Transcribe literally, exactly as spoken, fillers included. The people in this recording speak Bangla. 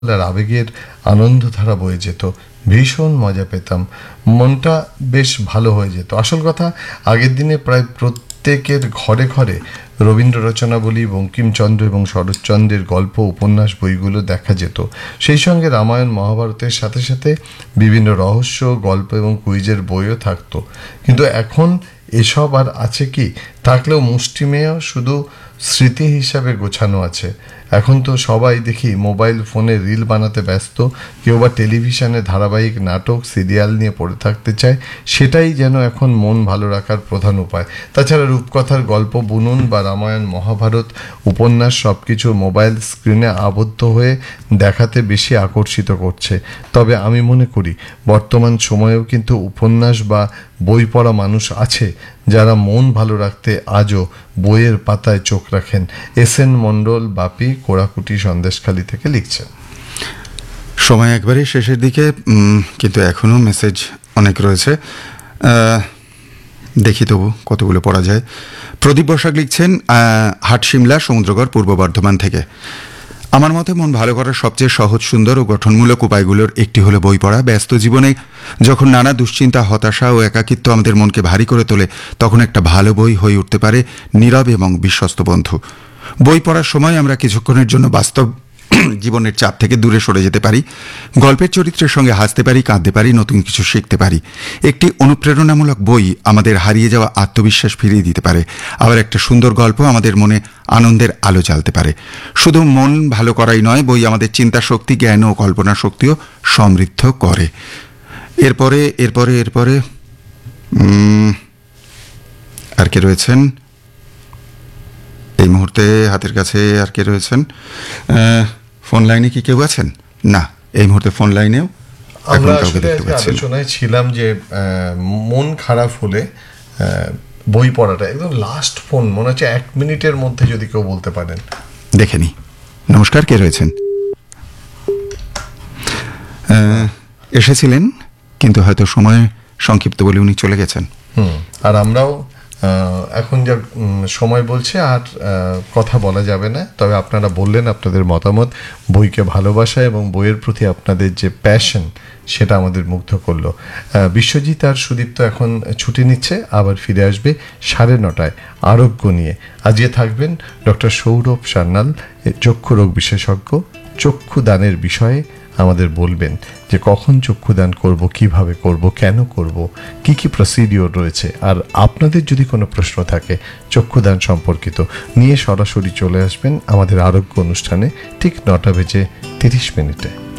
আর আবেগের আনন্দধারা বয়ে যেত, ভীষণ মজা পেতাম, মনটা বেশ ভালো হয়ে যেত। আসল কথা, আগের দিনে প্রায় প্রত্যেকের ঘরে ঘরে রবীন্দ্র রচনাবলী, বঙ্কিমচন্দ্র এবং শরৎচন্দ্রের গল্প, উপন্যাস বইগুলো দেখা যেত। সেই সঙ্গে রামায়ণ মহাভারতের সাথে সাথে বিভিন্ন রহস্য, গল্প এবং কুইজের বইও থাকতো। কিন্তু এখন এসব আর আছে কি? থাকলেও মুষ্টিমেয় শুধু স্মৃতি হিসাবে গোছানো আছে। এখন তো সবাই দেখি মোবাইল ফোনে রিল বানাতে ব্যস্ত, কেউ বা টেলিভিশনে ধারাবাহিক নাটক, সিরিয়াল নিয়ে পড়ে থাকতে চায়। সেটাই যেন এখন মন ভালো রাখার প্রধান উপায়। তাছাড়া রূপকথার গল্প, বুনুন বা রামায়ণ মহাভারত উপন্যাস সব কিছু মোবাইল স্ক্রিনে আবদ্ধ হয়ে দেখাতে বেশি আকর্ষিত করছে। তবে আমি মনে করি বর্তমান সময়েও কিন্তু উপন্যাস বা বই পড়া মানুষ আছে যারা মন ভালো রাখতে আজও বইয়ের পাতায় চোখ রাখেন। এস এন মণ্ডল, বাপি, কোড়াকুটি, সন্দেশখালী থেকে লিখছেন। সময় একবারে শেষের দিকে, কিন্তু এখনও মেসেজ অনেক রয়েছে। দেখি তবু কতগুলো পড়া যায়। প্রদীপ বসাক লিখছেন হাটশিমলা, সমুদ্রগড়, পূর্ব বর্ধমান থেকে। আমার মতে মন ভালো করার সবচেয়ে সহজ, সুন্দর ও গঠনমূলক উপায়গুলোর একটি হলো বই পড়া। ব্যস্ত জীবনে যখন নানা দুশ্চিন্তা, হতাশা ও একাকিত্ব আমাদের মনকে ভারী করে তোলে, তখন একটা ভালো বই হয়ে উঠতে পারে নীরব এবং বিশ্বস্ত বন্ধু। বই পড়ার সময় আমরা কিছুক্ষণের জন্য বাস্তব জীবনের চাপ থেকে দূরে সরে যেতে পারি, গল্পের চরিত্রের সঙ্গে হাসতে পারি, কাঁদতে পারি, নতুন কিছু শিখতে পারি। একটি অনুপ্রেরণামূলক বই আমাদের হারিয়ে যাওয়া আত্মবিশ্বাস ফিরিয়ে দিতে পারে, আবার একটা সুন্দর গল্প আমাদের মনে আনন্দের আলো জ্বালতে পারে। শুধু মন ভালো করাই নয়, বই আমাদের চিন্তা শক্তি, জ্ঞান ও কল্পনা শক্তিও সমৃদ্ধ করে। এরপরে এরপরে এরপরে আর কে রয়েছেন এই মুহূর্তে হাতের কাছে? আর কে রয়েছেন ফোন লাইনে? কি কেউ আছেন? না, এই মুহূর্তে ফোন লাইনেও আমরা আলোচনায় ছিলাম যে মন খারাপ হলে বই পড়াটা একদম লাস্ট ফোন, মনে হচ্ছে এক মিনিটের মধ্যে যদি কেউ বলতে পারেন। দেখে নি। নমস্কার, কে রয়েছেন? এসেছিলেন, কিন্তু হয়তো সময় সংক্ষিপ্ত বলে উনি চলে গেছেন। হুম আর আমরাও এখন যা সময় বলছে আর কথা বলা যাবে না। তবে আপনারা বললেন আপনাদের মতামত, বইকে ভালোবাসা এবং বইয়ের প্রতি আপনাদের যে প্যাশন, সেটা আমাদের মুগ্ধ করলো। বিশ্বজিৎ আর সুদীপ্ত এখন ছুটি নিচ্ছে, আবার ফিরে আসবে সাড়ে নটায় আরোগ্য নিয়ে। আজকে থাকবেন ডক্টর সৌরভ সান্যাল, চক্ষু রোগ বিশেষজ্ঞ। চক্ষু দানের বিষয়ে আমাদের বলবেন যে কখন চক্ষুদান করব, কিভাবে করব, কেন করব, কি কি প্রসিডিওর রয়েছে। আর আপনাদের যদি কোনো প্রশ্ন থাকে চক্ষুদান সম্পর্কিত নিয়ে, সরাসরি চলে আসবেন আমাদের আরোগ্য অনুষ্ঠানে ঠিক নটা বেজে তিরিশ মিনিটে।